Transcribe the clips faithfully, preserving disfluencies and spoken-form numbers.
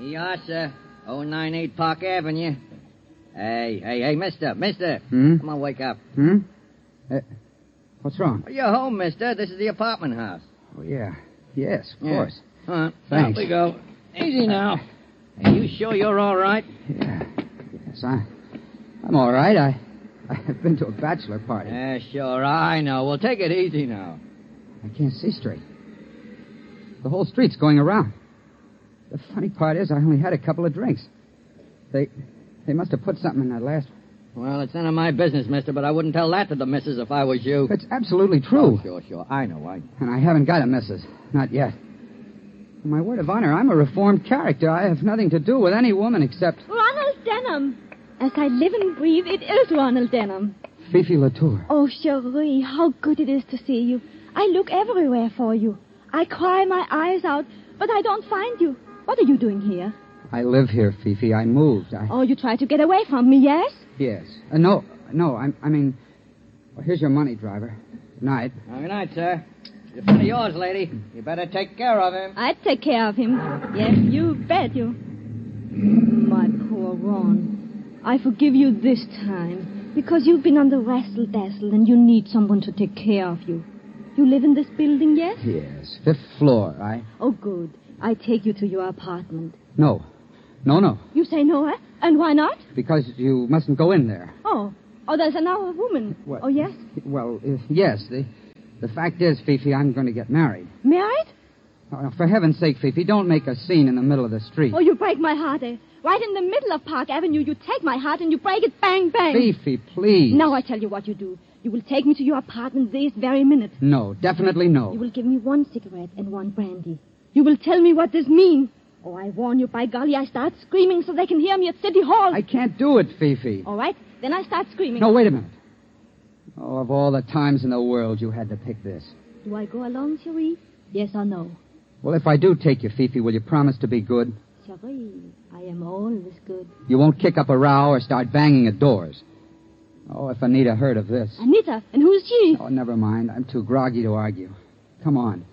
Here you are, sir. oh nine eight Park Avenue. Hey, hey, hey, mister, mister. Hmm? Come on, wake up. Hmm? Uh, what's wrong? You're home, mister. This is the apartment house. Oh, yeah. Yes, of Yeah. course. All right. Thanks. Out we go. Easy now. Are you sure you're all right? Yeah. Yes, I, I'm all right. I, I've been to a bachelor party. Yeah, sure, I know. Well, take it easy now. I can't see straight. The whole street's going around. The funny part is I only had a couple of drinks. They they must have put something in that last one. Well, it's none of my business, mister, but I wouldn't tell that to the missus if I was you. It's absolutely true. Oh, sure, sure. I know, I And I haven't got a missus. Not yet. On my word of honor, I'm a reformed character. I have nothing to do with any woman except... Ronald Denham. As I live and breathe, it is Ronald Denham. Fifi Latour. Oh, Cherie, how good it is to see you. I look everywhere for you. I cry my eyes out, but I don't find you. What are you doing here? I live here, Fifi. I moved. I... Oh, you tried to get away from me, yes? Yes. Uh, no, no, I, I mean... Well, here's your money, driver. Good night. Well, good night, sir. He's a friend of yours, lady. You better take care of him. I'd take care of him. Yes, you bet you. My poor Ron. I forgive you this time, because you've been on the wrestle-dazzle and you need someone to take care of you. You live in this building, yes? Yes, fifth floor. I... Oh, good. I take you to your apartment. No. No, no. You say no, eh? And why not? Because you mustn't go in there. Oh. Oh, there's another woman. What? Oh, yes? Well, uh, yes. The, the fact is, Fifi, I'm going to get married. Married? Oh, for heaven's sake, Fifi, don't make a scene in the middle of the street. Oh, you break my heart, eh? Right in the middle of Park Avenue, you take my heart and you break it bang, bang. Fifi, please. Now I tell you what you do. You will take me to your apartment this very minute. No, definitely no. You will give me one cigarette and one brandy. You will tell me what this means. Oh, I warn you, by golly, I start screaming so they can hear me at City Hall. I can't do it, Fifi. All right, then I start screaming. No, wait a minute. Oh, of all the times in the world, you had to pick this. Do I go along, Cherie? Yes or no? Well, if I do take you, Fifi, will you promise to be good? Cherie, I am always good. You won't kick up a row or start banging at doors. Oh, if Anita heard of this. Anita? And who's she? Oh, never mind. I'm too groggy to argue. Come on.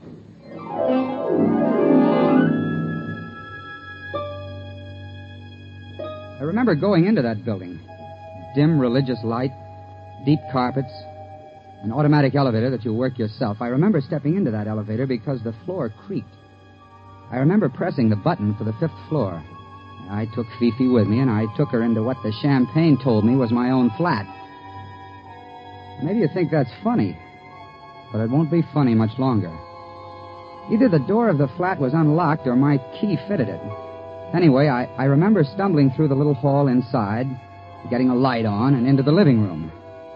I remember going into that building. Dim religious light, deep carpets, an automatic elevator that you work yourself. I remember stepping into that elevator because the floor creaked. I remember pressing the button for the fifth floor. I took Fifi with me, and I took her into what the champagne told me was my own flat. Maybe you think that's funny, but it won't be funny much longer. Either the door of the flat was unlocked or my key fitted it. Anyway, I, I remember stumbling through the little hall inside, getting a light on, and into the living room.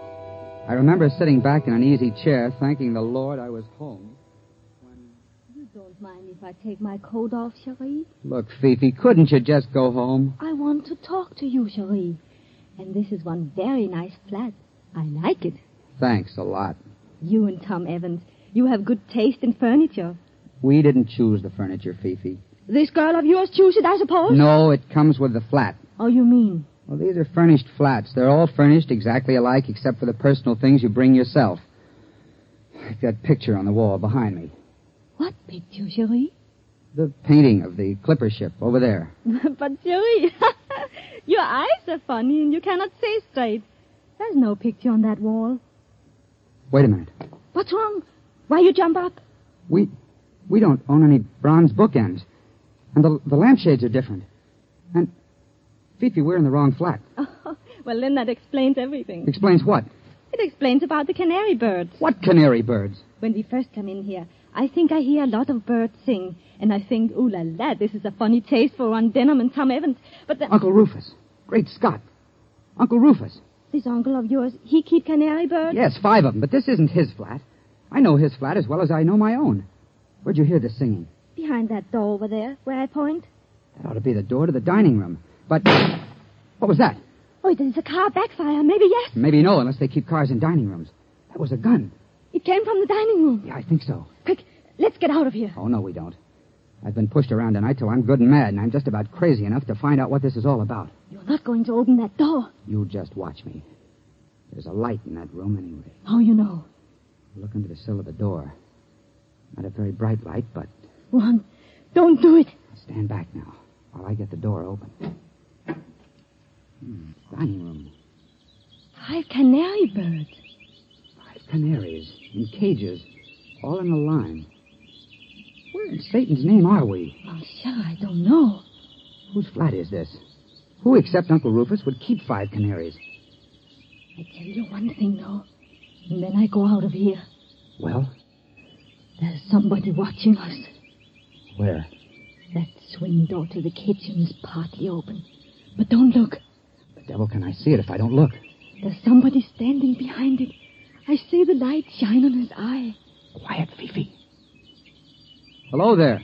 I remember sitting back in an easy chair, thanking the Lord I was home. When... You don't mind if I take my coat off, Cherie? Look, Fifi, couldn't you just go home? I want to talk to you, Cherie. And this is one very nice flat. I like it. Thanks a lot. You and Tom Evans, you have good taste in furniture. We didn't choose the furniture, Fifi. This girl of yours chose it, I suppose? No, it comes with the flat. Oh, you mean? Well, these are furnished flats. They're all furnished exactly alike except for the personal things you bring yourself. Like that picture on the wall behind me. What picture, Cherie? The painting of the clipper ship over there. But, Cherie, your eyes are funny and you cannot see straight. There's no picture on that wall. Wait a minute. What's wrong? Why you jump up? We we don't own any bronze bookends. And the, the lampshades are different. And, Fifi, we're in the wrong flat. Oh, well, then that explains everything. Explains what? It explains about the canary birds. What canary birds? When we first come in here, I think I hear a lot of birds sing. And I think, ooh la la, this is a funny taste for Ron Denham and Tom Evans. But the... Uncle Rufus. Great Scott. Uncle Rufus. This uncle of yours, he keep canary birds? Yes, five of them, but this isn't his flat. I know his flat as well as I know my own. Where'd you hear this singing? Behind that door over there, where I point. That ought to be the door to the dining room. But what was that? Oh, there's a car backfire. Maybe yes. Maybe no, unless they keep cars in dining rooms. That was a gun. It came from the dining room. Yeah, I think so. Quick, let's get out of here. Oh, no, we don't. I've been pushed around tonight till I'm good and mad, and I'm just about crazy enough to find out what this is all about. You're not going to open that door. You just watch me. There's a light in that room anyway. How you know? Look under the sill of the door. Not a very bright light, but... Ron, don't do it. Stand back now. while I get the door open. Hmm, dining room. Five canary birds. Five canaries in cages, all in a line. Where in Satan's name are we? Well, sure, I don't know. Whose flat is this? Who except Uncle Rufus would keep five canaries? I tell you one thing, though, and then I go out of here. Well? There's somebody watching us. Where? That swing door to the kitchen is partly open. But don't look. The devil can I see it if I don't look? There's somebody standing behind it. I see the light shine on his eye. Quiet, Fifi. Hello there.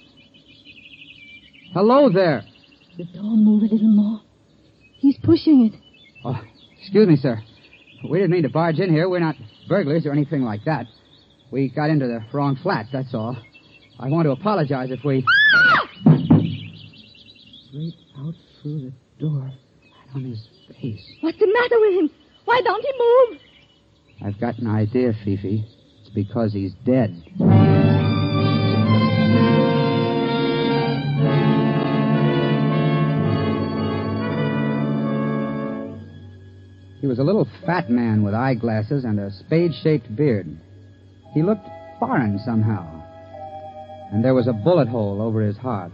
Hello there. The door move a little more. He's pushing it. Oh, excuse me, sir. We didn't mean to barge in here. We're not burglars or anything like that. We got into the wrong flat, that's all. I want to apologize if we... Straight out through the door, flat on his face. What's the matter with him? Why don't he move? I've got an idea, Fifi. It's because he's dead. He was a little fat man with eyeglasses and a spade-shaped beard. He looked foreign somehow. And there was a bullet hole over his heart.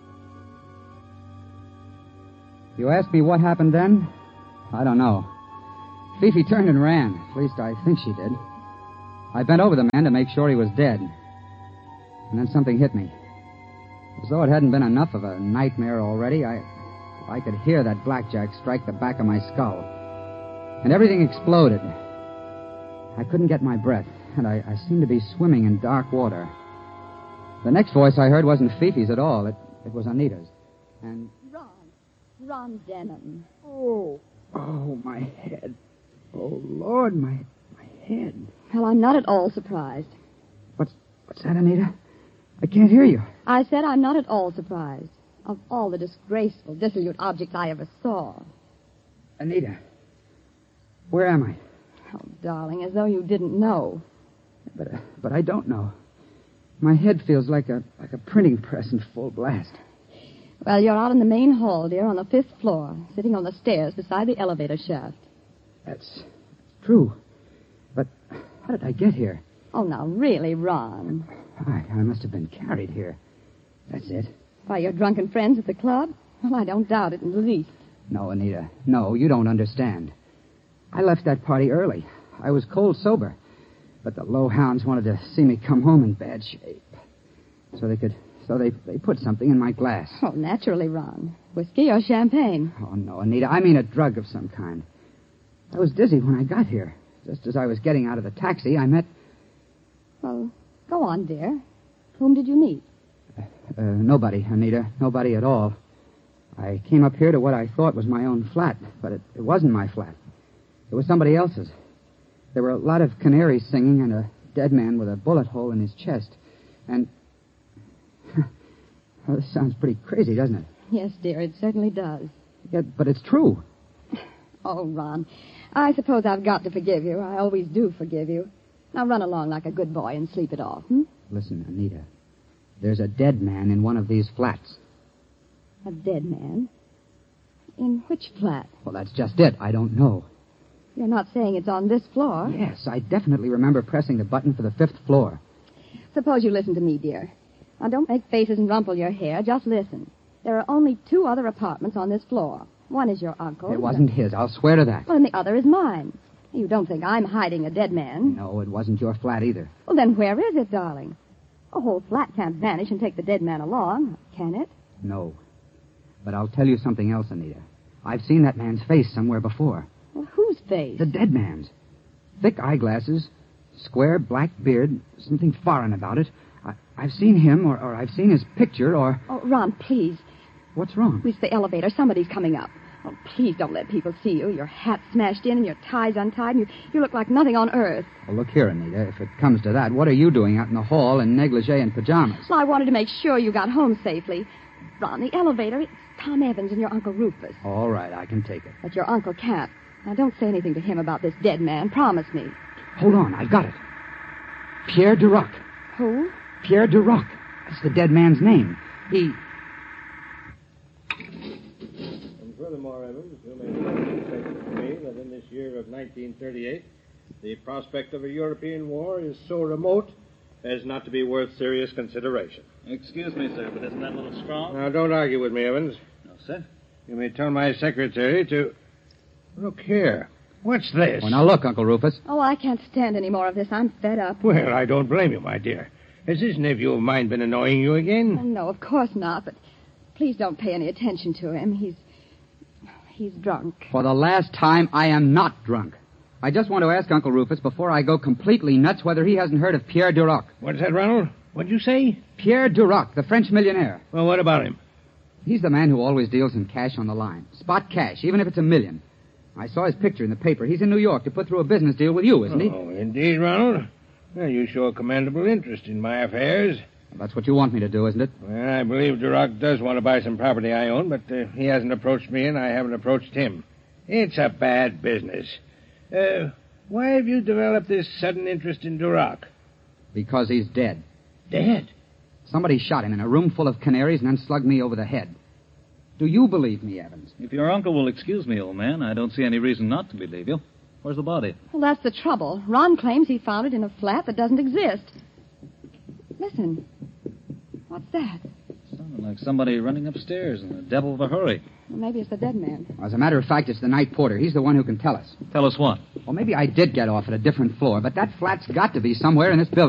You asked me what happened then? I don't know. Fifi turned and ran. At least I think she did. I bent over the man to make sure he was dead. And then something hit me. As though it hadn't been enough of a nightmare already, I, I could hear that blackjack strike the back of my skull. And everything exploded. I couldn't get my breath, and I, I seemed to be swimming in dark water. The next voice I heard wasn't Fifi's at all. It, it was Anita's. And... Ron. Ron Denham. Oh. Oh, my head. Oh, Lord, my my head. Well, I'm not at all surprised. What's, what's that, Anita? I can't hear you. I said I'm not at all surprised. Of all the disgraceful, dissolute objects I ever saw. Anita, where am I? Oh, darling, as though you didn't know. But uh, but I don't know. My head feels like a like a printing press in full blast. Well, you're out in the main hall, dear, on the fifth floor, sitting on the stairs beside the elevator shaft. That's true. But how did I get here? Oh, now, really, Ron. I, I must have been carried here. That's it. By your drunken friends at the club? Well, I don't doubt it in the least. No, Anita. No, you don't understand. I left that party early. I was cold sober. But the low hounds wanted to see me come home in bad shape. So they could... So they, they put something in my glass. Oh, naturally, Ron. Whiskey or champagne? Oh, no, Anita. I mean a drug of some kind. I was dizzy when I got here. Just as I was getting out of the taxi, I met... Well, go on, dear. Whom did you meet? Uh, uh, nobody, Anita. Nobody at all. I came up here to what I thought was my own flat, but it, it wasn't my flat. It was somebody else's. There were a lot of canaries singing and a dead man with a bullet hole in his chest. And... Well, this sounds pretty crazy, doesn't it? Yes, dear, it certainly does. Yeah, but it's true. Oh, Ron, I suppose I've got to forgive you. I always do forgive you. Now run along like a good boy and sleep it off, hmm? Listen, Anita. There's a dead man in one of these flats. A dead man? In which flat? Well, that's just it. I don't know. You're not saying it's on this floor? Yes, I definitely remember pressing the button for the fifth floor. Suppose you listen to me, dear. Now, don't make faces and rumple your hair. Just listen. There are only two other apartments on this floor. One is your uncle's. It wasn't his. I'll swear to that. Well, and the other is mine. You don't think I'm hiding a dead man? No, it wasn't your flat either. Well, then where is it, darling? A whole flat can't vanish and take the dead man along, can it? No. But I'll tell you something else, Anita. I've seen that man's face somewhere before. Well, whose face? The dead man's. Thick eyeglasses, square black beard, something foreign about it. I, I've seen him, or, or I've seen his picture, or... Oh, Ron, please. What's wrong? It's the elevator. Somebody's coming up. Oh, please don't let people see you. Your hat's smashed in and your tie's untied, and you, you look like nothing on earth. Well, look here, Anita. If it comes to that, what are you doing out in the hall in negligee and pajamas? Well, I wanted to make sure you got home safely. Ron, the elevator, it's Tom Evans and your Uncle Rufus. All right, I can take it. But your uncle can't. Now, don't say anything to him about this dead man. Promise me. Hold on, I've got it. Pierre Duroc. Who? Pierre Duroc. That's the dead man's name. He... Furthermore, Evans, you may say to me that in this year of nineteen thirty-eight, the prospect of a European war is so remote as not to be worth serious consideration. Excuse me, sir, but isn't that a little strong? Now, don't argue with me, Evans. No, sir. You may tell my secretary to... Look here. What's this? Well, now look, Uncle Rufus. Oh, I can't stand any more of this. I'm fed up. Well, I don't blame you, my dear. Has this nephew of mine been annoying you again? Oh, no, of course not, but please don't pay any attention to him. He's... he's drunk. For the last time, I am not drunk. I just want to ask Uncle Rufus, before I go completely nuts, whether he hasn't heard of Pierre Duroc. What's that, Ronald? What'd you say? Pierre Duroc, the French millionaire. Well, what about him? He's the man who always deals in cash on the line. Spot cash, even if it's a million. I saw his picture in the paper. He's in New York to put through a business deal with you, isn't he? Oh, indeed, Ronald. Well, you show a commendable interest in my affairs. Well, that's what you want me to do, isn't it? Well, I believe Duroc does want to buy some property I own, but uh, he hasn't approached me and I haven't approached him. It's a bad business. Uh, why have you developed this sudden interest in Duroc? Because he's dead. Dead? Somebody shot him in a room full of canaries and then slugged me over the head. Do you believe me, Evans? If your uncle will excuse me, old man, I don't see any reason not to believe you. Where's the body? Well, that's the trouble. Ron claims he found it in a flat that doesn't exist. Listen. What's that? Sounded like somebody running upstairs in a devil of a hurry. Well, maybe it's the dead man. As a matter of fact, it's the night porter. He's the one who can tell us. Tell us what? Well, maybe I did get off at a different floor, but that flat's got to be somewhere in this building.